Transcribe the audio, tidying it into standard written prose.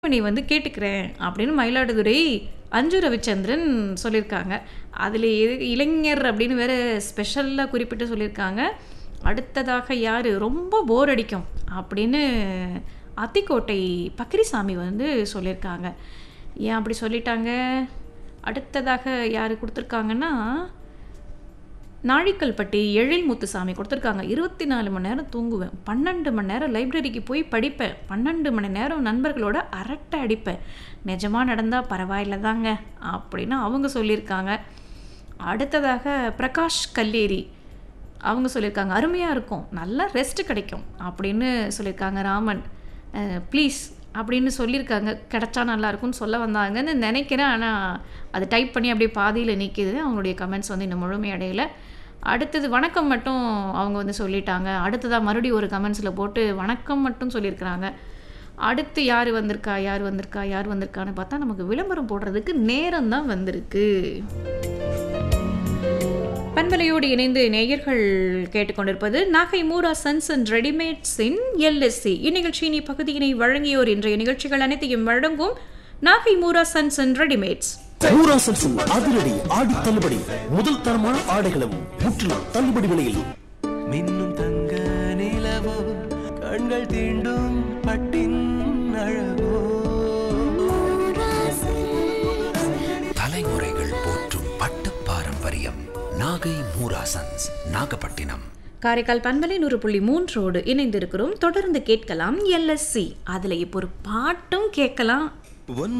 நீ வந்து கேட்டுக்கிறேன் அப்படின்னு மயிலாடுதுறை அஞ்சு ரவிச்சந்திரன் சொல்லியிருக்காங்க. அதில் இளைஞர் அப்படின்னு வேற ஸ்பெஷலாக குறிப்பிட்டு சொல்லியிருக்காங்க. அடுத்ததாக யார் ரொம்ப போர் அடிக்கும் அப்படின்னு அத்திக்கோட்டை பக்ரிசாமி வந்து சொல்லியிருக்காங்க. ஏன் அப்படி சொல்லிட்டாங்க? அடுத்ததாக யார் கொடுத்துருக்காங்கன்னா நாழிக்கல்பட்டி எழில் முத்துசாமி கொடுத்துருக்காங்க. 24 மணி நேரம் தூங்குவேன், 12 மணி நேரம் லைப்ரரிக்கு போய் படிப்பேன், 12 மணி நேரம் நண்பர்களோட அரட்டை அடிப்பேன், நிஜமாக நடந்தால் பரவாயில்ல தாங்க அப்படின்னு அவங்க சொல்லியிருக்காங்க. அடுத்ததாக பிரகாஷ் கல்லேரி அவங்க சொல்லியிருக்காங்க, அருமையாக இருக்கும், நல்லா ரெஸ்ட் கிடைக்கும் அப்படின்னு சொல்லியிருக்காங்க. ராமன் ப்ளீஸ் அப்படின்னு சொல்லியிருக்காங்க. கிடச்சா நல்லாயிருக்கும்னு சொல்ல வந்தாங்கன்னு நினைக்கிறேன். ஆனால் அது டைப் பண்ணி அப்படியே பாதியில் நிற்கிது. அவங்களுடைய கமெண்ட்ஸ் வந்து இன்னும் முழுமையடையலை. அடுத்தது வணக்கம் மட்டும் அவங்க வந்து சொல்லிட்டாங்க. அடுத்ததாக மறுபடியும் ஒரு கமெண்ட்ஸில் போட்டு வணக்கம் மட்டும் சொல்லியிருக்கிறாங்க. அடுத்து யார் வந்திருக்கான்னு பார்த்தா நமக்கு விளம்பரம் போடுறதுக்கு நேரம் தான் வந்திருக்கு. பண்பலையோடு இணைந்து நேயர்கள் கேட்டுக்கொண்டிருப்பது Nagai Moora sons and ரெடிமேட்ஸின் LSC இந்நிகழ்ச்சியின் இப்பகுதியினை வழங்கியோர் இன்றைய நிகழ்ச்சிகள் அனைத்தையும் வழங்கும் Nagai Moora sons and readymades. Moora சன்ஸின் அதிரடி ஆடி தள்ளுபடி, முதல் தரமான ஆடைகளும் முற்றிலும் தள்ளுபடி விலையில். மின்னும் தங்க நிலவோ கண்கள் தீண்டும் பட்டின் அழகோ, தலைமுறைகள் போற்றும் பட்டு பாரம்பரியம். நாகை மூரா சன்ஸ், நாகப்பட்டினம். காரைக்கால் பண்பலை 100.3 இணைந்திருக்கிறோம். தொடர்ந்து கேட்கலாம் எல்எஸ்சி. அதில் இப்போ ஒரு பாட்டும் கேட்கலாம்.